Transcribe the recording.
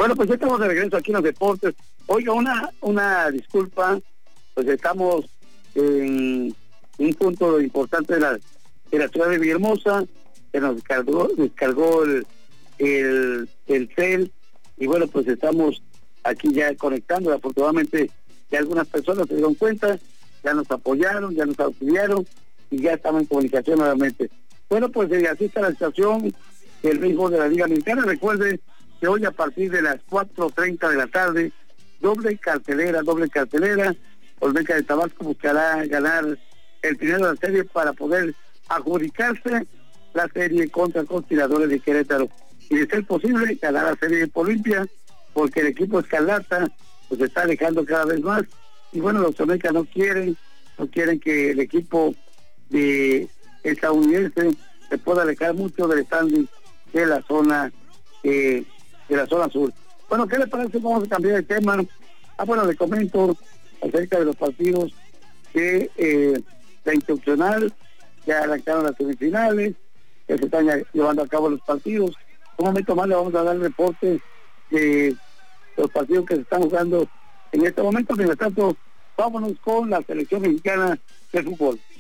Bueno, pues ya estamos de regreso aquí en los deportes. Oiga, una disculpa, pues estamos en un punto importante de la ciudad de Villahermosa, que nos descargó el cel, y bueno, pues estamos aquí ya conectando. Afortunadamente ya algunas personas se dieron cuenta, ya nos apoyaron, ya nos auxiliaron, y ya estamos en comunicación nuevamente. Bueno, pues así está la situación del béisbol de la Liga Mexicana. Recuerden que hoy a partir de las 4:30 de la tarde, doble cartelera, Olmeca de Tabasco buscará ganar el primero de la serie para poder adjudicarse la serie contra Conspiradores de Querétaro, y de ser posible ganar la serie de Olimpia, porque el equipo Escarlata pues se está alejando cada vez más, y bueno, los Olmecas no quieren que el equipo de estadounidense se pueda alejar mucho del standing de la zona sur. Bueno, ¿qué le parece? Vamos a cambiar de tema. Bueno, le comento acerca de los partidos que la institucional ya arrancaron las semifinales, que se están llevando a cabo los partidos. Un momento más le vamos a dar el reporte de los partidos que se están jugando en este momento. Mientras tanto, vámonos con la selección mexicana de fútbol.